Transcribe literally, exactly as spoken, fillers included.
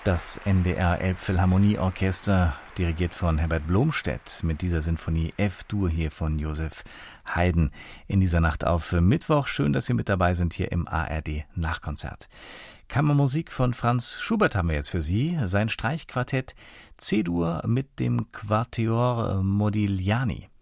Das N D R Elbphilharmonieorchester, dirigiert von Herbert Blomstedt, mit dieser Sinfonie F-Dur hier von Joseph Haydn in dieser Nacht auf Mittwoch. Schön, dass Sie mit dabei sind hier im A R D Nachkonzert. Kammermusik von Franz Schubert haben wir jetzt für Sie. Sein Streichquartett C-Dur mit dem Quatuor Modigliani.